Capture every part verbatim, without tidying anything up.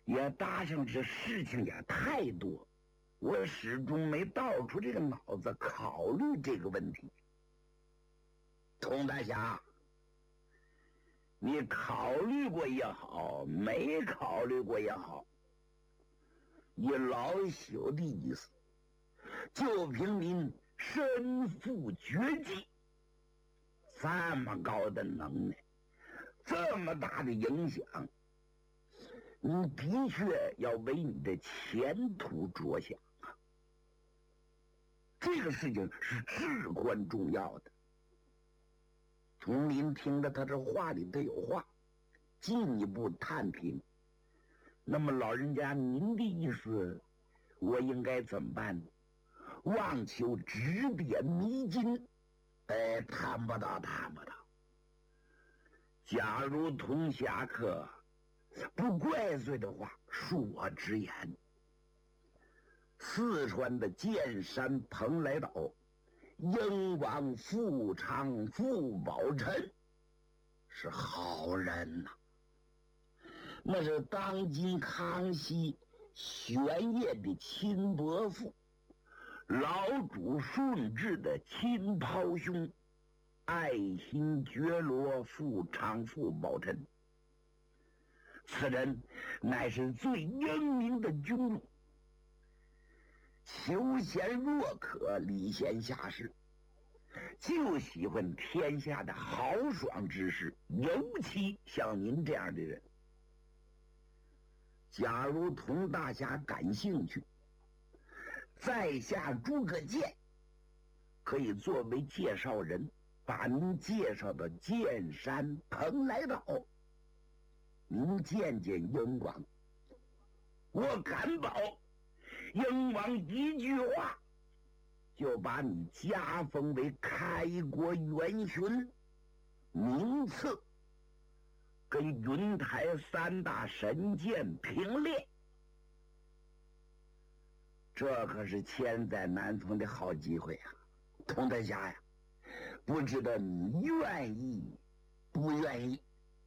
也搭上这事情也太多，我始终没倒出这个脑子考虑这个问题。佟大侠，你考虑过也好，没考虑过也好，以老朽的意思，就凭您身负绝技，这么高的能耐，这么大的影响，你的确要为你的前途着想啊！这个事情是至关重要的。佟林听着他这话里头有话，进一步探听。那么老人家，您的意思，我应该怎么办呢？望求指点迷津。哎，谈不到，谈不到。假如佟侠客不怪罪的话，恕我直言，四川的剑山蓬莱岛英王富昌傅宝臣是好人呐、啊，那是当今康熙玄烨的亲伯父，老主顺治的亲胞兄，爱新觉罗富昌傅宝臣。此人乃是最英明的军路，求贤若渴，礼贤下士，就喜欢天下的豪爽之事，尤其像您这样的人。假如佟大侠感兴趣，在下诸葛健可以作为介绍人，把您介绍到剑山蓬莱岛，您见见英王。我敢保，英王一句话就把你加封为开国元勋，名次跟云台三大神剑平列。这可是千载难逢的好机会啊，佟大侠呀，不知道你愿意不愿意？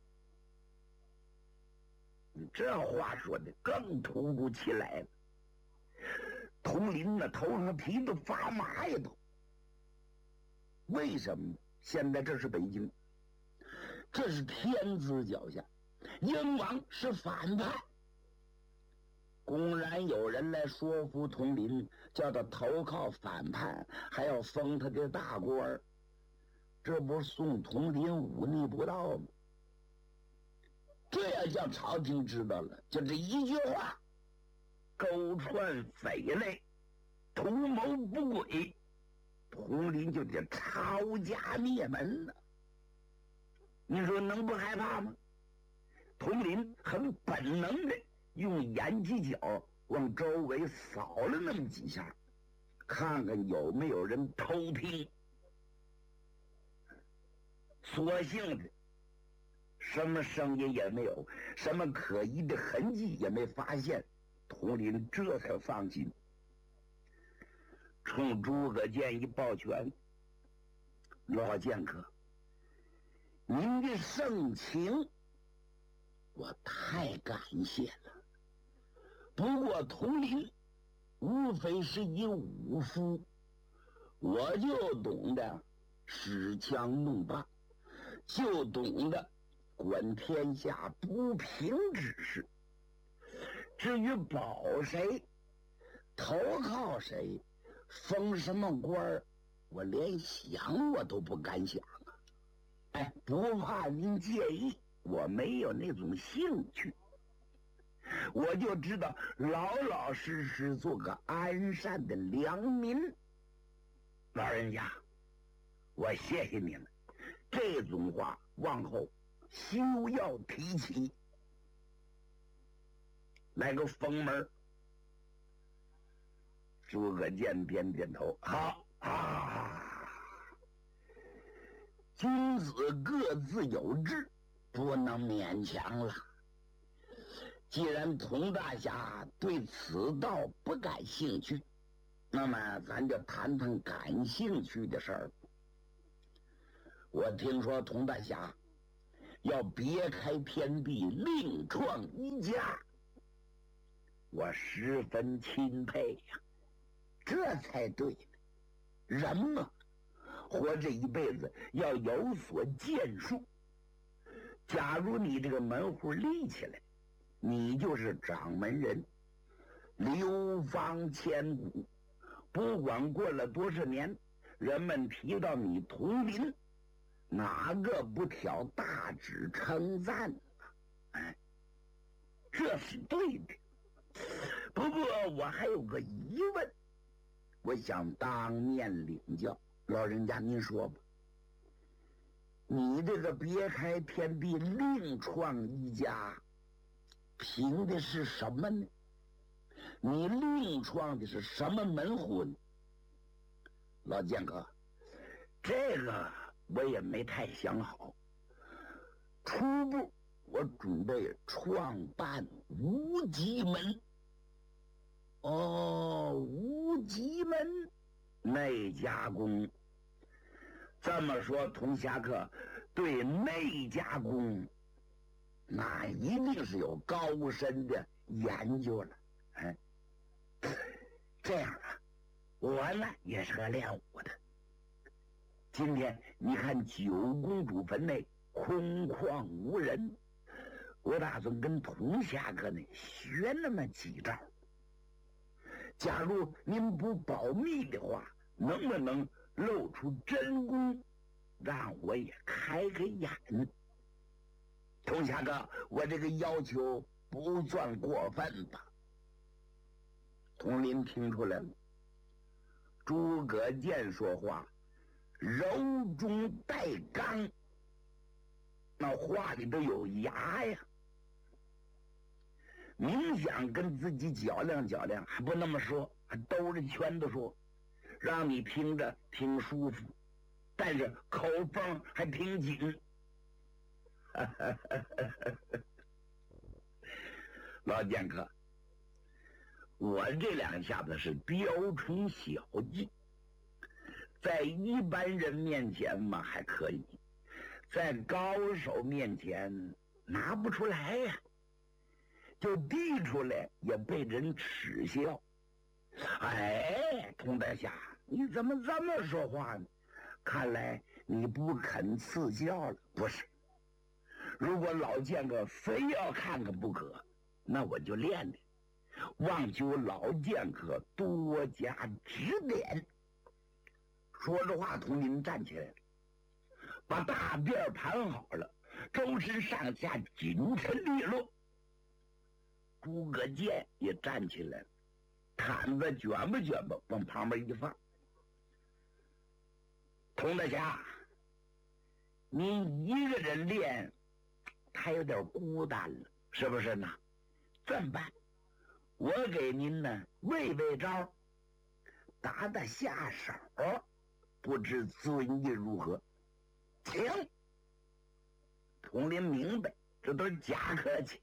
你这话说的更突如其来了。佟林的头上皮都发麻呀都。为什么？现在这是北京，这是天子脚下，英王是反派，公然有人来说服佟林，叫他投靠反叛，还要封他的大官，这不是送佟林忤逆不道吗？这要叫朝廷知道了，就这一句话，勾串匪类，图谋不轨，佟林就得抄家灭门了。你说能不害怕吗？佟林很本能的用眼犄角往周围扫了那么几下，看看有没有人偷听。所幸的，什么声音也没有，什么可疑的痕迹也没发现，佟林这才放心，冲诸葛健一抱拳：“老剑客，您的盛情我太感谢了。不过佟林无非是一武夫，我就懂得使枪弄棒，就懂得管天下不平之事。至于保谁，投靠谁，封什么官，我连想我都不敢想啊！哎，不怕您介意，我没有那种兴趣，我就知道老老实实做个安善的良民。老人家，我谢谢你了，这种话往后休要提起。来个封门。诸葛健点点头，好啊，君子各自有志，不能勉强了。既然佟大侠对此道不感兴趣，那么咱就谈谈感兴趣的事儿。我听说佟大侠要别开天地，另创一家， 我十分钦佩呀。这才对呢。人嘛，活这一辈子要有所建树。假如你这个门户立起来，你就是掌门人，流芳千古。不管过了多少年，人们提到你佟林，哪个不挑大指称赞呢？哎，这是对的。不过我还有个疑问，我想当面领教。老人家您说吧，你这个别开天地另创一家，凭的是什么呢？你另创的是什么门户呢？老剑哥，这个我也没太想好。初步我准备创办无极门。哦，无极门内加工。这么说，童侠客对内加工那一定是有高深的研究了。哎，这样啊，我呢也是个练武的。今天你看九公主坟内空旷无人，我打算跟童侠客呢学那么几招。假如您不保密的话，能不能露出真功，让我也开开眼？童侠哥，我这个要求不算过分吧？佟林听出来了，诸葛健说话柔中带刚，那话里都有牙呀。明想跟自己较量较量，还不那么说，还兜着圈子说，让你听着挺舒服，但是口风还挺紧。老剑客，我这两下子是雕虫小技，在一般人面前嘛还可以，在高手面前拿不出来呀、啊。就递出来也被人耻笑。哎，童大侠，你怎么这么说话呢？看来你不肯赐教了。不是，如果老剑客非要看看不可，那我就练练，望求老剑客多加指点。说着话，佟林站起来了，把大辫盘好了，周身上下紧沉利落。诸葛健也站起来了，毯子卷吧卷吧往旁边一放。童大侠，你一个人练他有点孤单了，是不是呢？这么办，我给您呢喂喂招，打打下手，不知尊意如何？请。佟林明白，这都是假客气。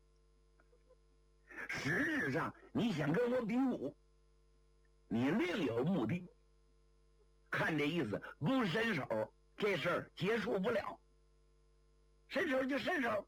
实质上你想跟我比武，你另有目的。看这意思，不伸手这事儿结束不了，伸手就伸手。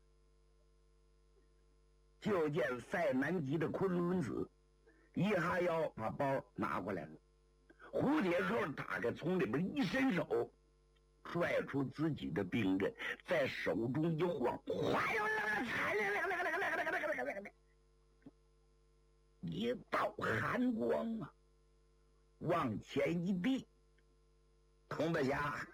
就见赛南极的昆仑子一哈腰把包拿过来了，蝴蝶扣打开，从里边一伸手拽出自己的兵刃，在手中一晃，哗哟啦啦，一道寒光啊，往前一递。童大侠，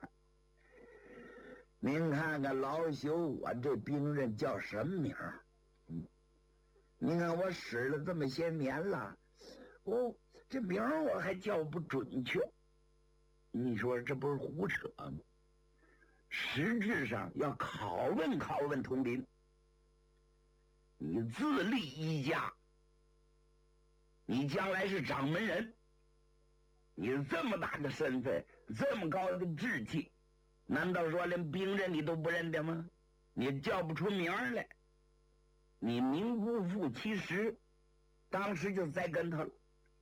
您看看老朽我这兵刃叫什么名儿？嗯，您看我使了这么些年了，哦，这名儿我还叫不准确。你说这不是胡扯吗？实质上要拷问拷问佟林，你自立一家，你将来是掌门人，你这么大的身份，这么高的志气，难道说连兵刃你都不认得吗？你叫不出名来，你名不副其实，当时就栽跟头了。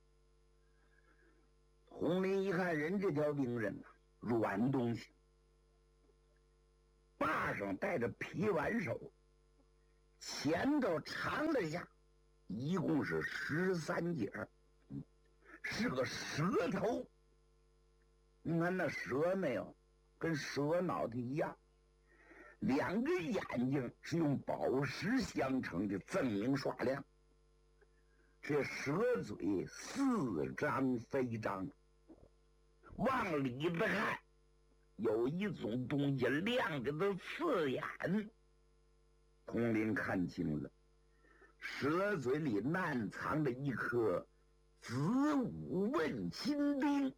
洪林一看人这条兵刃软东西，把上带着皮挽手，前头长了下， 一共是十三节，是个蛇头。你看那蛇没有，跟蛇脑袋一样，两个眼睛是用宝石镶成的，锃明刷亮。这蛇嘴似张非张，往里头看，有一种东西亮的都刺眼。佟林看清了，蛇嘴里暗藏着一颗子午问金钉，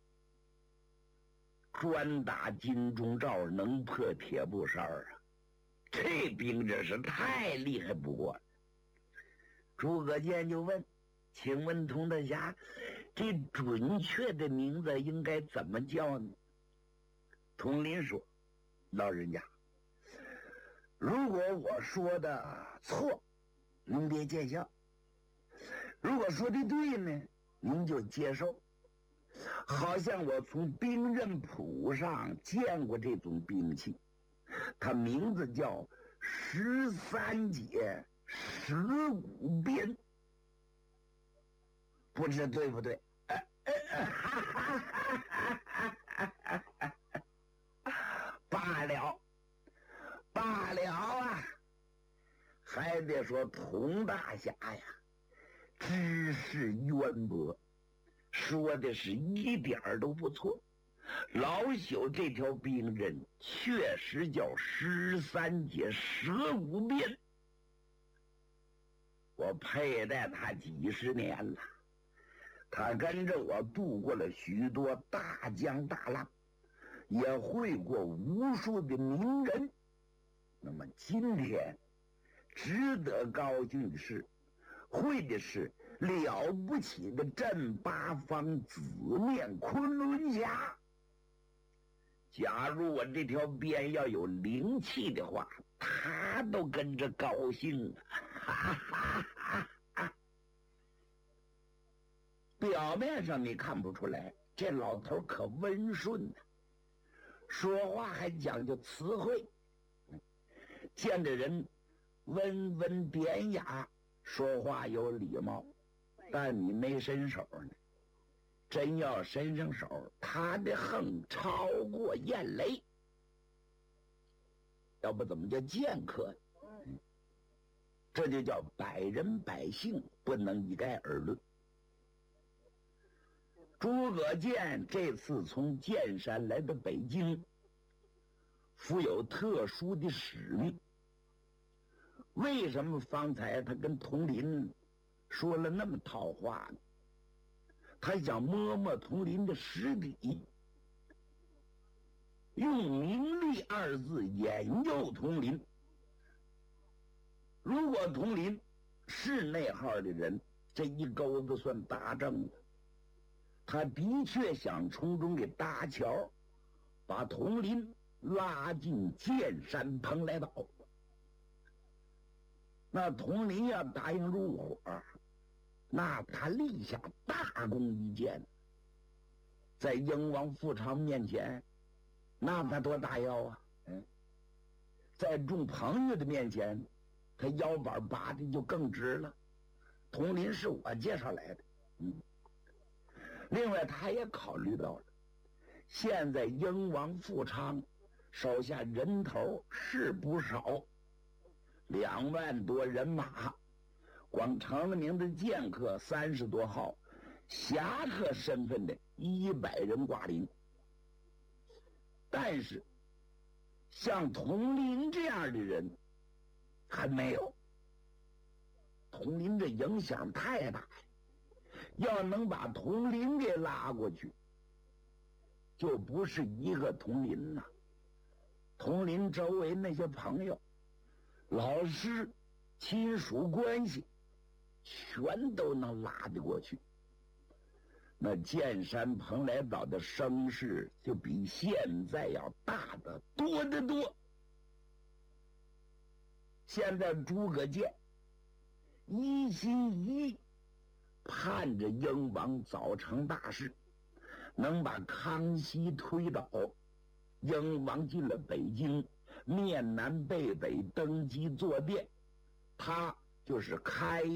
专打金钟罩，能破铁布衫啊！这兵真是太厉害不过了。诸葛健就问：“请问佟大侠，这准确的名字应该怎么叫呢？”佟林说：“老人家，如果我说的错，您别见笑；如果说的对呢，您就接受。好像我从兵刃谱上见过这种兵器，它名字叫十三节十五鞭，不知对不对？”罢了，罢了啊！还得说佟大侠呀，知识渊博，说的是一点儿都不错。老朽这条兵刃确实叫十三节十五鞭，我佩戴它几十年了，它跟着我度过了许多大江大浪，也会过无数的名人。那么今天值得高兴的是，会的是了不起的镇八方紫面昆仑侠。假如我这条鞭要有灵气的话，他都跟着高兴啊！表面上你看不出来，这老头可温顺呢，说话还讲究词汇，见着人温文典雅，说话有礼貌。但你没伸手呢，真要伸上手，他的横超过燕雷，要不怎么叫剑客？这就叫百人百姓不能一概而论。诸葛健这次从剑山来到北京，负有特殊的使命。为什么方才他跟佟林说了那么套话呢？他想摸摸佟林的实底，用名利二字引诱佟林。如果佟林是内号的人，这一钩子算搭正的。他的确想从中给搭桥，把佟林拉进剑山蓬莱岛。那佟林要答应入伙，那他立下大功一件，在英王富昌面前，那他多大腰啊！嗯，在众朋友的面前，他腰板拔的就更直了。佟林是我介绍来的，嗯。另外，他也考虑到了，现在英王富昌手下人头是不少，两万多人马，光成了名的剑客三十多号，侠客身份的一百人挂零。但是，像佟林这样的人还没有。佟林这影响太大了。要能把佟林给拉过去，就不是一个佟林呐。佟林周围那些朋友、老师、亲属关系，全都能拉得过去。那剑山蓬莱岛的声势就比现在要大得多得多。现在诸葛健一心一意盼着英王早成大事，能把康熙推倒。英王进了北京，面南背北登基坐殿，他就是开